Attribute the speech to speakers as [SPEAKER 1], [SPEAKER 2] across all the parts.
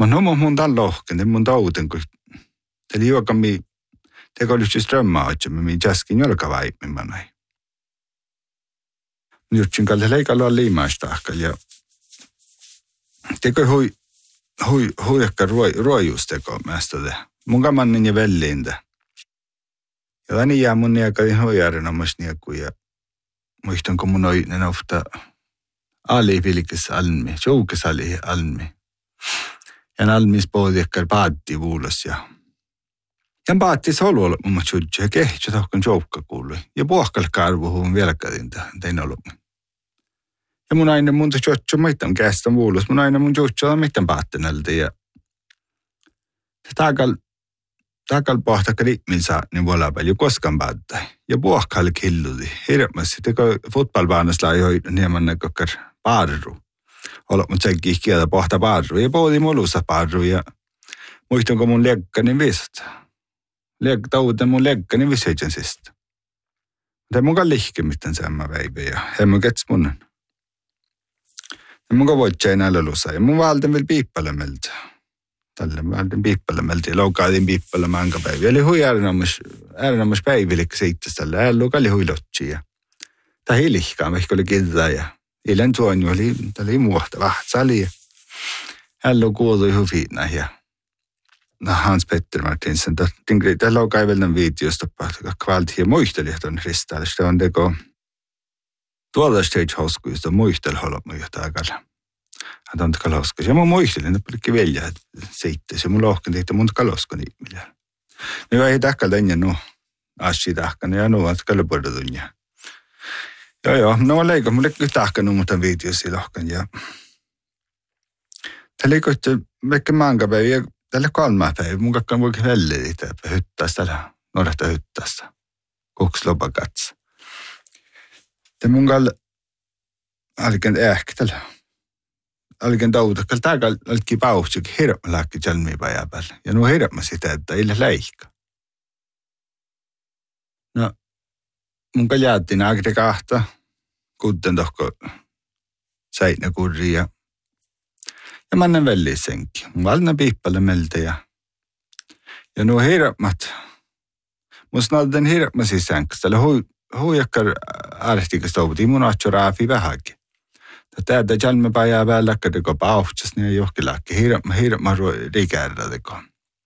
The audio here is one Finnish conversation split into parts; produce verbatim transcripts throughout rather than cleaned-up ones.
[SPEAKER 1] Mutta no mun tämän lohken, te mun tauten, kun te liuokami, te kolisi strömmaa, että me min jäskin jolka vaipin manai. Jutsin kalle leikalla liimaistahkal ja teko hui, hui, huijakka ruojuus teko mästöde. Mun kamannin ja velliintä. Ja tani jää mun niekadin huijärjenommas nieku ja muistan, kun mun oinen ofta ali vilkis almi, joukis ali almi. Ja almis pohdiakkar paatti vuulos ja ja paatti solu mun tjudja ja kehtsä tohkan joukka kuului. Ja puhkal karvuhuun vieläkadin tein ollut. Ja mun aina mun tjudja maitan kästän vuulos. Mun aina mun tjudja on miten paattinalta ja takal takal pohtakka riiminsa niin voi olla paljon koskaan päättää. Ja puhkal killudi. Hirveästi teko fotbollbanas lai hoi hieman näkökkar parru. Olla mun tsekki kieltä pohta parru. Ja pohti molussa parru ja muistan kun mun lekkani vist. Lek tauten mun lekkani visetsen sistä. Mutta mun kan lihke miten semma väibe ja hemmo kets munnen. Ja mun kan voitsa enää lulussa. Ja mun valten vielä piippalle meltä. Tällä valten piippalle meltä ja laukaadin piippalle manka päivä. Eli hui äärinammas päivilikkä seitsestä tällä. Äälu kalli hui lotsi ja tää ei lihkaa, vaikka oli kirjaa ja ilän tuonju oli, tää oli muuta vahtsali ja äälu kuului hui fiinä ja Hans Petter Martinsen, täällä on kai vielä videosta, kvalti ja muisteli, että on ristaali. Se on teko tuolta stage hauskuista muistella holommu jotain. Hän on kaloskas. Ja mä muistelin, että pelikki velja, että seitteis. Ja mun lohken tehtä mun kaloska niillä. Me vähi tahkalta ennen nu, assi tahkana ja nu, että kallopuolta tunnia. Joo joo, no mä leikon, mulle kyllä tahkana muuta videosi lohkan. Ja tää leikoitte vaikka mankapäiviä. Tällä kolmaa päivä. Mun kakkaan voi välillä itse hyttässä täällä nuoresta hyttässä. Kuks lopakatsa. Ja mun kall alken ehkä tällä. Alken tautakalla. Täällä alki pauhtukin hirveän lääkki jalmia päivää päällä. Ja nuo hirveän sitä, että ei läihkä. No, mun kall jäätiin äkri kahta. Kutten tohko säinä kurri ja Ja mä annan väliin senkin. Mä valnan piippalle meltä ja ja nuo hirveät. Musta näytän hirveät siis senkin. Tällä hui, huijakkar artikasta ovutiin mun atso raafi vähäkin. Tätä jalme päivää päällä läkkärikö pauhtsas, niin ei johonkin läkki. Hirveät, hirveät rikäärä teko.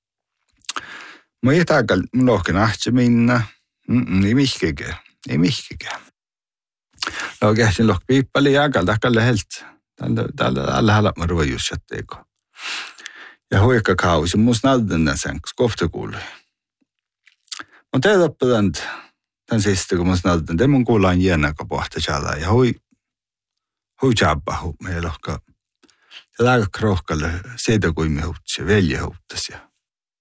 [SPEAKER 1] Mä ei taakal mun lohken ahtsi minna. Mm, ei mihkikään. Ei mihkikään. No kähtin lohk piippalle ja akal takkalle heltä. Tällä, tällä, tällä hälä mä ruojuusjatteeko. Ja huikka kausi, musta näytän tämän sen, kun kohta kuului. Mä teet oppitan tämän sistä, kun musta näytän, te mun kuullaan jäänä, kun pohta tjäällä. Ja hui, hui tjääpä meillä lohka. Ja täällä krohkalle siitä kuin me huutsi, velje huuttas. Ja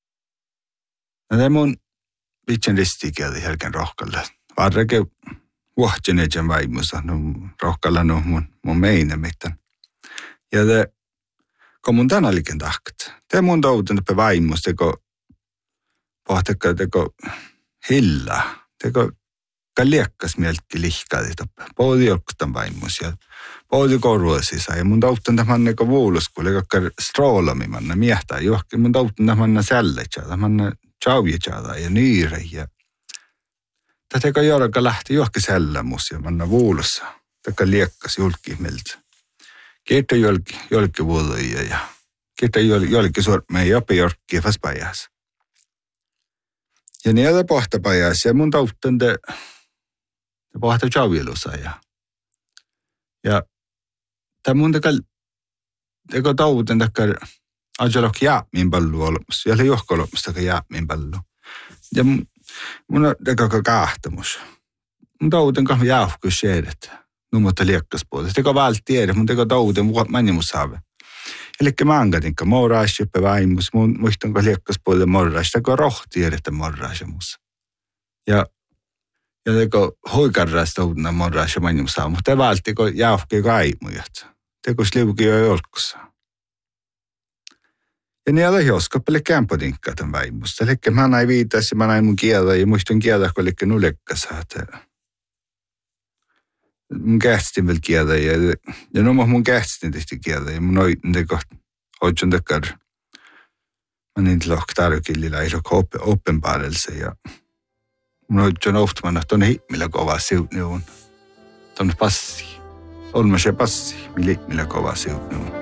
[SPEAKER 1] te mun vitsen ristikieltä jälkeen rohkalle. Varrake vuohtjen etsen vaimussa, no rohkalla no mun, mun meinä mitään. Ja te, kun mun tänä liiken tahkat, te mun touten tepe vaimus, teko pohtekka, teko hilla, teko kalliakkas mielti lihkaadi toppe. Poodi jolkustan vaimus ja poodi korvuosisa. Ja mun touten tämän neko vuuluskulle, kokkar stroolami manna miehtää johonkin. Mun touten tämän sälletjätä, manna tjaujitjätä ja niire ja Tämä teko jorka lähti johonkin sällämus ja manna vuulussa. Teka liekkas julkihmeltä. Kiitos jolki, jolki vuodoja ja kiitos jolki sormeen jopa jorkkiä vaspajas. Ja niitä pohtapajas ja mun tauttan te, te pohta tjauvilussa ja ja tämä mun teka teko tauten takkar ajalok jäämin pallu olemassa. Ja oli johko olemassa teka jäämin pallu. Ja mun on teko kahtamus. Mun tauten kahva jauhkus siedet. Nu mutta liekkaspuolta. Teko vält tiedä, mun teko tauten mannimus saave. Elikkä mä ankatinka morraas joppe vaimus. Mun muistanko liekkaspuolta morraas. Teko rohti edettä morraasemus. Ja ja teko hoikarraas tautena morraas ja mannimus saave. Mutta te vält teko jauhkii kaimujat. Teko sliuki jo jolkussa. Ja ne oli joskapelle kämpodinkkaa tämän vaimusta. Elikkä mä näin viitas ja mä näin mun kieltä ja muistan kieltä, kun elikkä nulekkasa. Mun kähtstin vielä kieltä ja, ja no mun kähtstin tehti kieltä ja mun oitin teko hoitsun takkar Mä niin lohtarukillilla ei ole oppenpaarelse ja mun on ofta että on millä kova siut ne on. Tuon passi. On mä se passi, millä kova siut ne on.